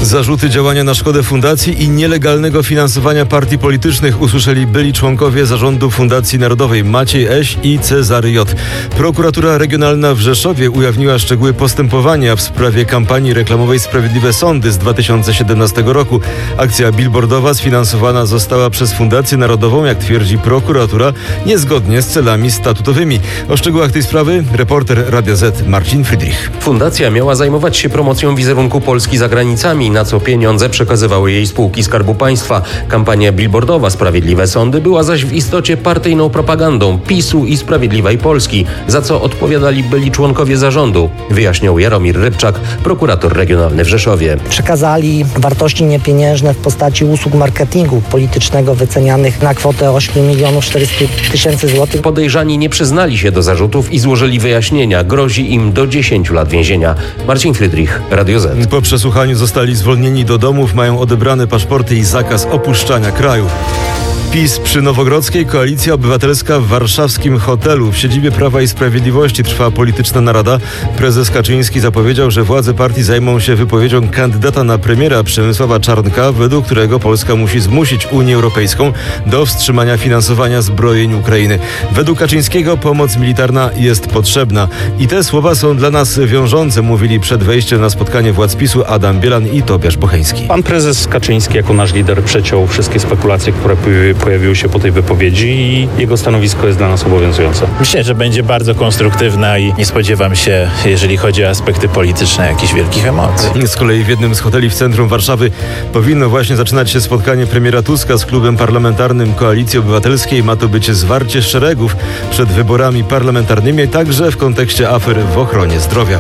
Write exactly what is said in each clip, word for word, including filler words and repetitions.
Zarzuty działania na szkodę fundacji i nielegalnego finansowania partii politycznych usłyszeli byli członkowie zarządu Fundacji Narodowej Maciej Eś i Cezary J. Prokuratura Regionalna w Rzeszowie ujawniła szczegóły postępowania w sprawie kampanii reklamowej Sprawiedliwe Sądy z dwa tysiące siedemnastego roku. Akcja billboardowa sfinansowana została przez Fundację Narodową, jak twierdzi prokuratura, niezgodnie z celami statutowymi. O szczegółach tej sprawy reporter Radia Z Marcin Friedrich. Fundacja miała zajmować się promocją wizerunku Polski za granicami, na co pieniądze przekazywały jej spółki Skarbu Państwa. Kampania billboardowa Sprawiedliwe Sądy była zaś w istocie partyjną propagandą PiSu i Sprawiedliwej Polski, za co odpowiadali byli członkowie zarządu, wyjaśniał Jaromir Rybczak, prokurator regionalny w Rzeszowie. Przekazali wartości niepieniężne w postaci usług marketingu politycznego wycenianych na kwotę osiem milionów czterysta tysięcy złotych. Podejrzani nie przyznali się do zarzutów i złożyli wyjaśnienia. Grozi im do dziesięciu lat więzienia. Marcin Friedrich, Radio Z. Po przesłuchaniu zostali zwolnieni do domów, mają odebrane paszporty i zakaz opuszczania kraju. PiS przy Nowogrodzkiej, Koalicja Obywatelska w warszawskim hotelu. W siedzibie Prawa i Sprawiedliwości trwa polityczna narada. Prezes Kaczyński zapowiedział, że władze partii zajmą się wypowiedzią kandydata na premiera Przemysława Czarnka, według którego Polska musi zmusić Unię Europejską do wstrzymania finansowania zbrojeń Ukrainy. Według Kaczyńskiego pomoc militarna jest potrzebna. I te słowa są dla nas wiążące, mówili przed wejściem na spotkanie władz PiSu Adam Bielan i Tobiasz Bocheński. Pan prezes Kaczyński jako nasz lider przeciął wszystkie spekulacje, które pojawiły się po tej wypowiedzi i jego stanowisko jest dla nas obowiązujące. Myślę, że będzie bardzo konstruktywna i nie spodziewam się, jeżeli chodzi o aspekty polityczne, jakichś wielkich emocji. Z kolei w jednym z hoteli w centrum Warszawy powinno właśnie zaczynać się spotkanie premiera Tuska z klubem parlamentarnym Koalicji Obywatelskiej. Ma to być zwarcie szeregów przed wyborami parlamentarnymi, także w kontekście afer w ochronie zdrowia.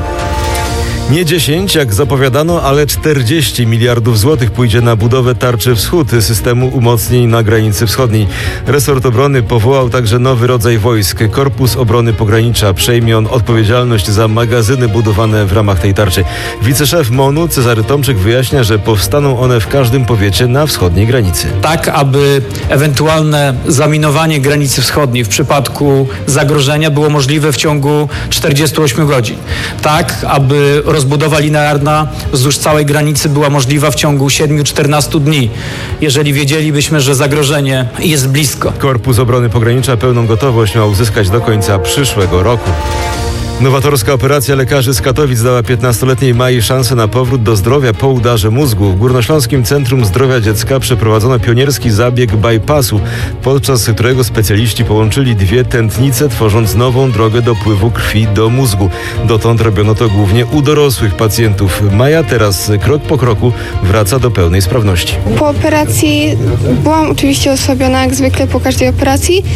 Nie dziesięć, jak zapowiadano, ale czterdzieści miliardów złotych pójdzie na budowę Tarczy Wschód, systemu umocnień na granicy wschodniej. Resort obrony powołał także nowy rodzaj wojsk. Korpus Obrony Pogranicza. Przejmie on odpowiedzialność za magazyny budowane w ramach tej tarczy. Wiceszef MON-u Cezary Tomczyk wyjaśnia, że powstaną one w każdym powiecie na wschodniej granicy. Tak, aby ewentualne zaminowanie granicy wschodniej w przypadku zagrożenia było możliwe w ciągu czterdziestu ośmiu godzin. Tak, aby rozbudowa linearna wzdłuż całej granicy była możliwa w ciągu siedmiu do czternastu dni, jeżeli wiedzielibyśmy, że zagrożenie jest blisko. Korpus Obrony Pogranicza pełną gotowość ma uzyskać do końca przyszłego roku. Nowatorska operacja lekarzy z Katowic dała piętnastoletniej Mai szansę na powrót do zdrowia po udarze mózgu. W Górnośląskim Centrum Zdrowia Dziecka przeprowadzono pionierski zabieg bypassu, podczas którego specjaliści połączyli dwie tętnice, tworząc nową drogę dopływu krwi do mózgu. Dotąd robiono to głównie u dorosłych pacjentów. Maja teraz krok po kroku wraca do pełnej sprawności. Po operacji byłam oczywiście osłabiona, jak zwykle po każdej operacji,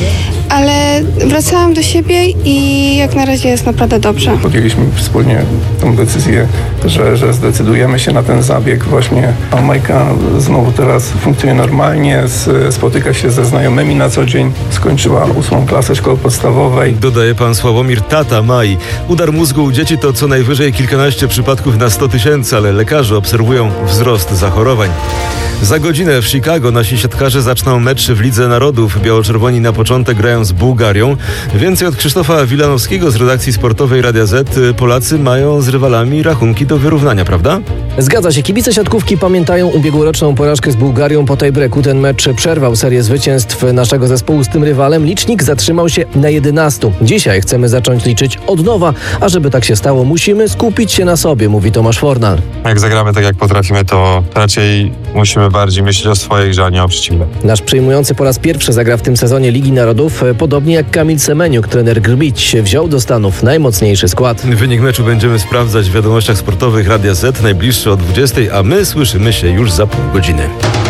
ale wracałam do siebie i jak na razie jest naprawdę dobrze. Podjęliśmy wspólnie tą decyzję, że, że zdecydujemy się na ten zabieg właśnie. A Majka znowu teraz funkcjonuje normalnie, spotyka się ze znajomymi na co dzień, skończyła ósmą klasę szkoły podstawowej. Dodaje pan Sławomir, tata Mai. Udar mózgu u dzieci to co najwyżej kilkanaście przypadków na sto tysięcy, ale lekarze obserwują wzrost zachorowań. Za godzinę w Chicago nasi siatkarze zaczną mecz w Lidze Narodów. Biało-czerwoni na początek grają z Bułgarią. Więcej od Krzysztofa Wilanowskiego z redakcji sportowej Radia Z. Polacy mają z rywalami rachunki do wyrównania, prawda? Zgadza się. Kibice siatkówki pamiętają ubiegłoroczną porażkę z Bułgarią po tiebreaku. Ten mecz przerwał serię zwycięstw naszego zespołu z tym rywalem. Licznik zatrzymał się na jedenastu. Dzisiaj chcemy zacząć liczyć od nowa, a żeby tak się stało, musimy skupić się na sobie, mówi Tomasz Fornal. Jak zagramy tak, jak potrafimy, to raczej musimy bardziej myśleć o swojej grze, a nie o przeciwnym. Nasz przyjmujący po raz pierwszy zagra w tym sezonie Ligi Narodów, podobnie jak Kamil Semeniuk. Trener Grbić wziął do Stanów najmocniejszy skład. Wynik meczu będziemy sprawdzać w wiadomościach sportowych Radia Z, najbliższy o dwudziestej, a my słyszymy się już za pół godziny.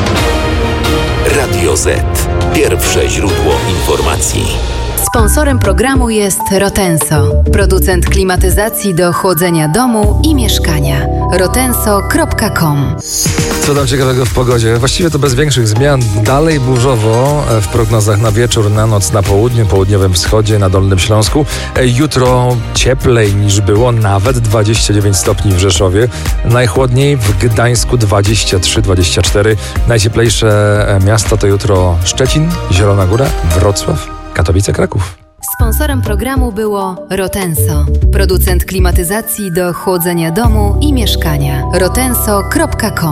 Radio Z. Pierwsze źródło informacji. Sponsorem programu jest Rotenso, producent klimatyzacji do chłodzenia domu i mieszkania. rotenso kropka com. Co tam ciekawego w pogodzie? Właściwie to bez większych zmian. Dalej burzowo w prognozach na wieczór, na noc na południu, południowym wschodzie, na Dolnym Śląsku. Jutro cieplej niż było, nawet dwadzieścia dziewięć stopni w Rzeszowie. Najchłodniej w Gdańsku dwadzieścia trzy dwadzieścia cztery. Najcieplejsze miasta to jutro Szczecin, Zielona Góra, Wrocław, Katowice, Kraków. Sponsorem programu było Rotenso, producent klimatyzacji do chłodzenia domu i mieszkania. rotenso kropka com.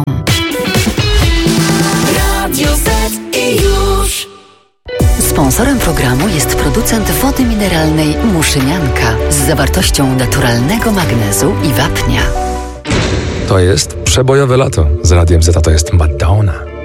Radio Z i już. Sponsorem programu jest producent wody mineralnej Muszynianka z zawartością naturalnego magnezu i wapnia. To jest przebojowe lato z Radiem Z, to jest Madonna.